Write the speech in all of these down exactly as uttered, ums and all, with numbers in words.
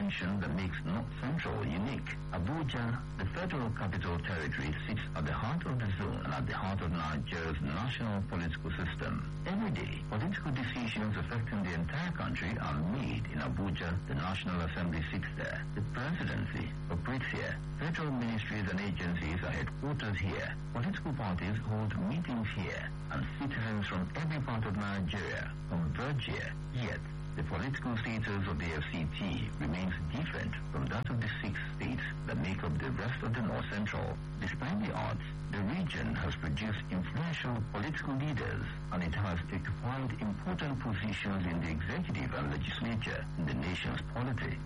dimension that makes North Central unique. Abuja, the Federal Capital Territory, sits at the heart of the zone and at the heart of Nigeria's national political system. Every day, political decisions affecting the entire country are made in Abuja. The National Assembly sits there. The presidency operates here. Federal ministries and agencies are headquartered here. Political parties hold meetings here, and citizens from every part of Nigeria converge here. Yet, the political status of the F C T remains different from that of the six states that make up the rest of the North Central. Despite the odds, the region has produced influential political leaders, and it has occupied important positions in the executive and legislature in the nation's polity.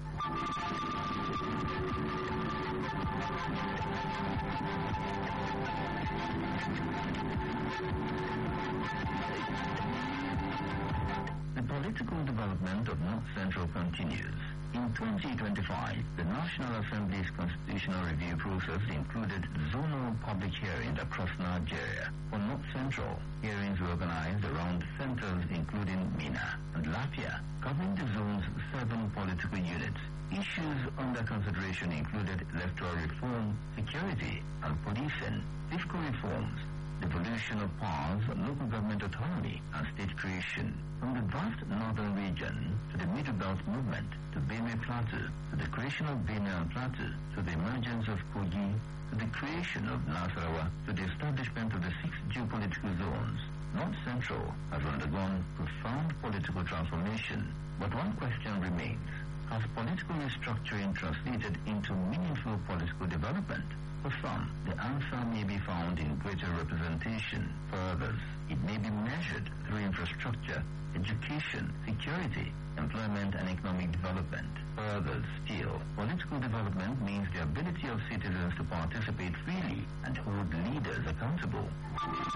The political development of North Central continues. In twenty twenty-five, the National Assembly's constitutional review process included zonal public hearings across Nigeria. For North Central, hearings were organized around centers including Mina and Lafia, covering the zone's seven political units. Issues under consideration included electoral reform, security and policing, fiscal reforms, devolution of powers, local government autonomy, and state creation. From the vast northern region to the Middle Belt movement, to Benue Plateau, to the creation of Benue and Plateau, to the emergence of Kogi, to the creation of Nasarawa, to the establishment of the six geopolitical zones, North Central has undergone profound political transformation. But one question remains: has political restructuring translated into meaningful political development? For some, the answer may be found in greater representation. For others, it may be measured through infrastructure, education, security, employment, and economic development. For others still, political development means the ability of citizens to participate freely and hold leaders accountable.